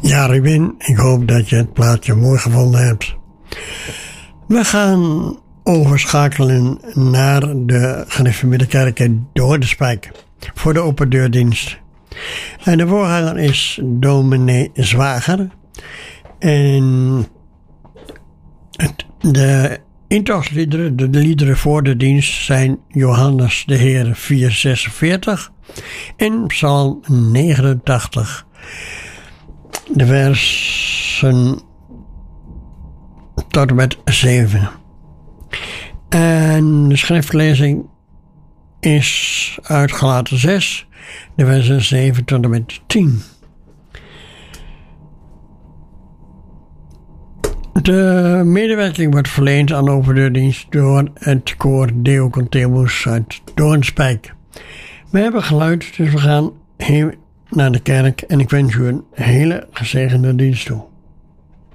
Ja, Ruben, ik hoop dat je het plaatje mooi gevonden hebt. We gaan overschakelen naar de gereformeerde kerk in Doornspijk voor de open deurdienst. En de voorganger is dominee Zwager. En de intochtliederen, de liederen voor de dienst zijn Johannes de Heer 446 en Psalm 89. De versen tot en met 7. En de schriftlezing is uit Galaten 6, de versen 7 tot en met 10. De medewerking wordt verleend aan overdeurdienst door het koor Deo Cantemus uit Doornspijk. We hebben geluid, dus we gaan heen naar de kerk en ik wens u een hele gezegende dienst toe.